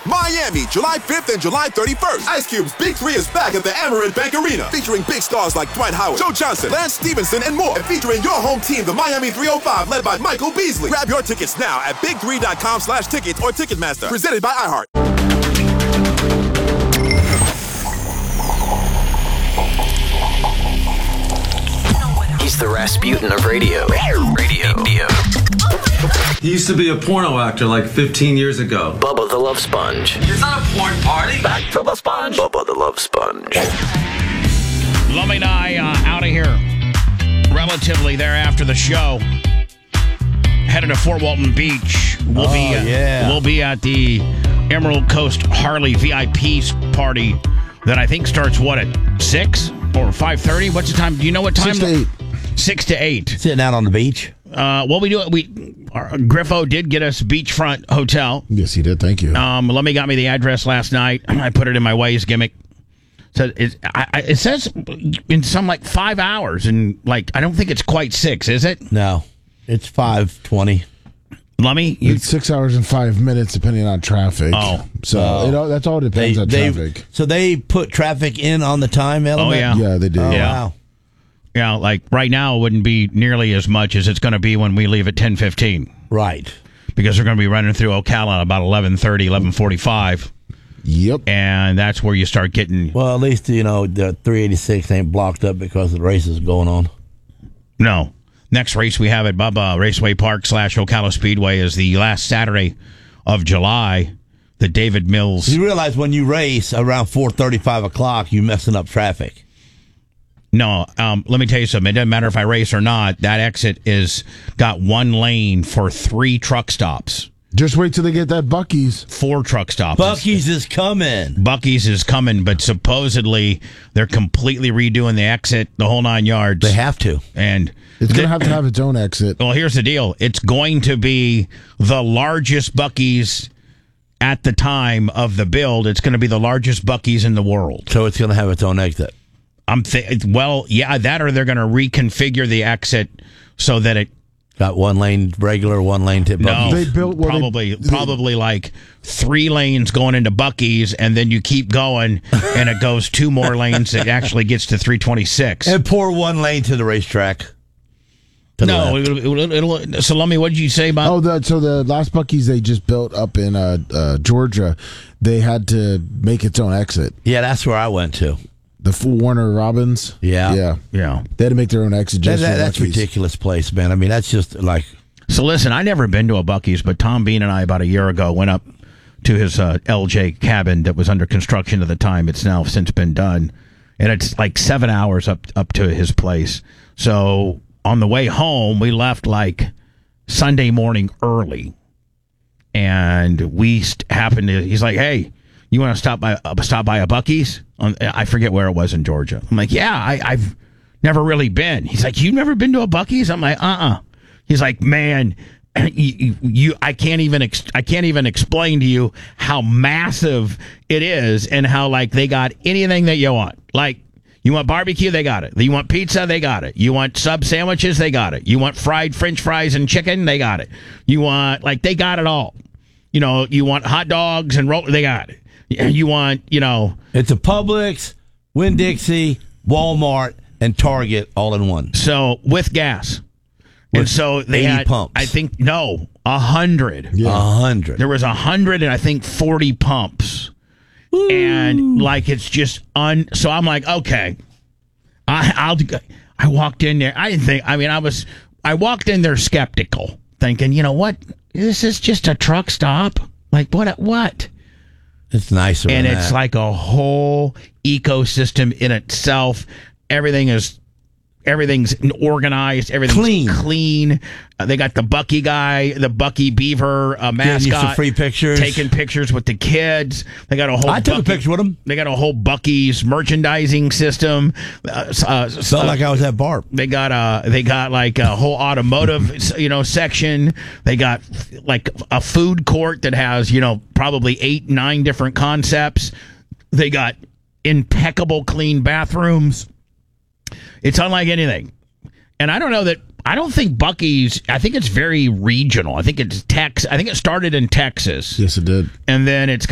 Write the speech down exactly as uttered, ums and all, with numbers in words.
Miami, July fifth and July thirty-first. Ice Cube's Big Three is back at the Amerant Bank Arena, featuring big stars like Dwight Howard, Joe Johnson, Lance Stevenson, and more. And featuring your home team, the Miami three oh five, led by Michael Beasley. Grab your tickets now at big three dot com slash tickets or Ticketmaster. Presented by iHeart. He's the Rasputin of radio. Radio. Radio. He used to be a porno actor like fifteen years ago. Bubba the Love Sponge. It's not a porn party. Back to the sponge. Bubba the Love Sponge. Lummy and I uh, out of here relatively there after the show. Headed to Fort Walton Beach. We'll oh, be uh, yeah. We'll be at the Emerald Coast Harley V I P party that I think starts what at six or five thirty. What's the time? Do you know what time? Six to eight. Six to eight. Sitting out on the beach. Uh, well, we do. We our, Griffo did get us beachfront hotel. Yes, he did. Thank you. Um, Lummy got me the address last night. I put it in my Waze gimmick. So it, I, I, it says in some like five hours, and like I don't think it's quite six, is it? No, it's five twenty. Lummy, you it's six hours and five minutes, depending on traffic. Oh, so oh. it all, that's all depends They, on they, traffic. so they put traffic in on the time element. Oh yeah, Yeah, they did. Oh, Yeah. wow. yeah. Like right now, it wouldn't be nearly as much as it's going to be when we leave at ten fifteen. Right. Because they're going to be running through Ocala at about eleven thirty, eleven forty-five. Yep. And that's where you start getting. Well, at least you know the three eighty-six ain't blocked up because the race is going on. No. Next race we have at Bubba Raceway Park slash Ocala Speedway is the last Saturday of July. The David Mills. You realize when you race around four thirty, five o'clock, you're messing up traffic. No, um, let me tell you something. It doesn't matter if I race or not. That exit is got one lane for three truck stops. Just wait till they get that Buc-ee's. Four truck stops. Buc-ee's is coming. Buc-ee's is coming, but supposedly they're completely redoing the exit, the whole nine yards. They have to. And It's going to have to have its own exit. well, here's the deal. It's going to be the largest Buc-ee's at the time of the build. It's going to be the largest Buc-ee's in the world. So it's going to have its own exit. I'm th- well, yeah, that or they're going to reconfigure the exit so that it Got one lane regular, one lane tip. no, Buc-ee's. They built well, probably they- probably like three lanes going into Buc-ee's, and then you keep going, and it goes two more lanes. It actually gets to three twenty-six. And pour one lane to the racetrack. To the No, left. it'll, it'll, it'll, Salami, what did you say about? Oh, the, so the last Buc-ee's they just built up in uh, uh, Georgia, they had to make its own exit. Yeah, that's where I went to. The full Warner Robins. Yeah. Yeah. Yeah. They had to make their own exit That, just that, for that's Buc-ee's. ridiculous place, man. I mean, that's just like So listen, I never been to a Buc-ee's, but Tom Bean and I about a year ago went up to his uh, L J cabin that was under construction at the time. It's now since been done, and it's like seven hours up up to his place. So on the way home, we left like Sunday morning early, and we st- happened to. He's like, "Hey, you want to stop by uh, stop by a Buc-ee's?" On, I forget where it was in Georgia. I'm like, "Yeah, I, I've never really been." He's like, "You've never been to a Buc-ee's?" I'm like, "Uh-uh." He's like, "Man, you, you I can't even ex- I can't even explain to you how massive it is, and how like they got anything that you want. Like, you want barbecue, they got it. You want pizza, they got it. You want sub sandwiches, they got it. You want fried French fries and chicken, they got it. You want like they got it all. You know, you want hot dogs and roll, they got it. You want, you know, it's a Publix, Winn-Dixie, Walmart, and Target all in one. so with gas." And With so they eighty had, pumps. I think, no, a hundred. A Yeah. hundred. There was a hundred and I think forty pumps. And like, it's just un, so I'm like, okay, I, I'll, I walked in there. I didn't think, I mean, I was, I walked in there skeptical, thinking, you know what? This is just a truck stop. Like, what, what? It's nicer. And than it's that. like a whole ecosystem in itself. Everything is, everything's organized. Everything's Clean. clean. Uh, they got the Bucky guy, the Bucky Beaver uh, Getting you mascot, some free pictures. taking pictures with the kids. They got a whole. I took a Bucky- picture with him. They got a whole Bucky's merchandising system. Uh, uh, Felt uh, like I was at Barb. they got uh they got like a whole automotive you know section. They got like a food court that has, you know, probably eight, nine different concepts. They got impeccable clean bathrooms. It's unlike anything. And I don't know that I don't think Buc-ee's, I think it's very regional. I think it's Tex I think it started in Texas. Yes, it did. And then it's